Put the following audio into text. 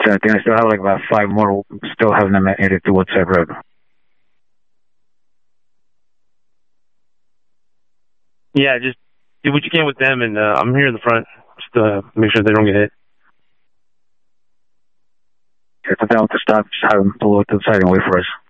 I think I still have like about 5 more. Still having them at 82 Woodside Road. Yeah, just do what you can with them, and I'm here in the front. Just make sure they don't get hit. If I don't stop, just have them pull to the side and wait for us.